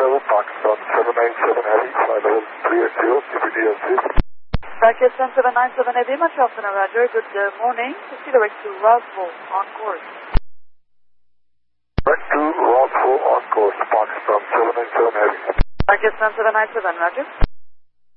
level, Pakistan 797 Heavy, flight level 380, CPDLC. Pakistan 797 Heavy, much afternoon, Roger. Good morning. Proceed direct to Roswell, on course. Direct to Roswell, on course, Pakistan 797 Heavy. Pakistan 797, Roger.